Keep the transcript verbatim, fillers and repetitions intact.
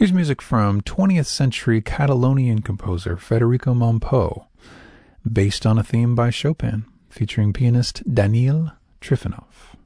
Here's music from twentieth century Catalonian composer Federico Mompou, based on a theme by Chopin, featuring pianist Daniil Trifonov.